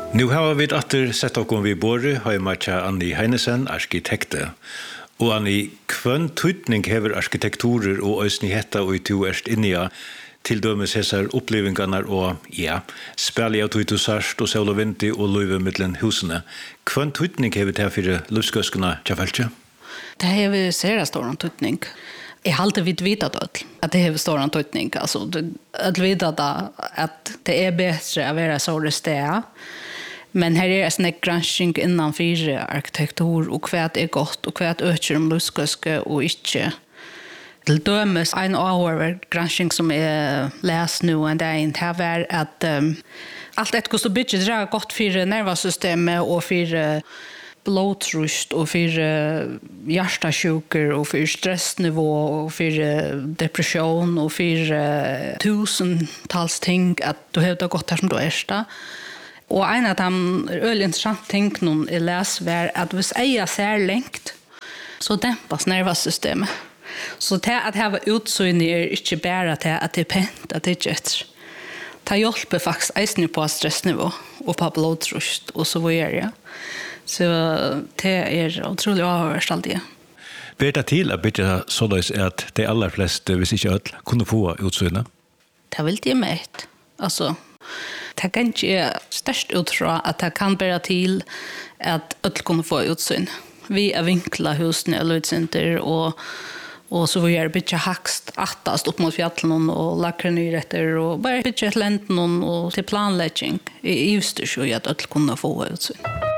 Nu har vi atter sett oss vid bordet, har jeg matcha Anni Heinesen, arkitekte. Og Anni, hvem tydning hever arkitekturer og øsnigheta og to erst innia til dømes hesar opplevingarna og, spelja av tøytu sarst og sol og vinti og løyve mittlen husene. Hvem tydning hever det for livskøskene tjafeltje? Det hever sera stor tydning. Jeg har alltid vet at det hever stor tydning. Altså, at vite at det er bedre å være så sted. Men her er en gransking innanfor arkitektur og hva er godt og hva øker om livskøske og ikke. Til dømes en år gransking som er lest nå en dag det er at alt etter hvordan bygget er godt for nervesystemet og for blodtrust og for hjertasjuker og for stressnivå og for depression og for tusentals ting at du har det godt her som du er da. Og en av de øyelig interessante tingene jeg leser var at hvis jeg ser lengt, så dempes nervesystemet. Så det at jeg var utsynlig er ikke bare til at det er pent, at det er ikke etter. Det hjelper faktisk eisen på stressnivå og på blodtrust og så videre. Så det er utrolig avhørst alltid. Ber det til at bytte såleis at de aller fleste, hvis ikke alle, kunne få utsynlig? Det vil det med. Altså, det kan ikke størst utfra at det kan bære til at alle kunne få utsyn. Vi er vinkla husene eller utsynder og så vi er bytja hakst attast opp mot fjallene og lakre nyretter og bare bytja et lenten og til planlegging i just det så at alle kunne få utsyn.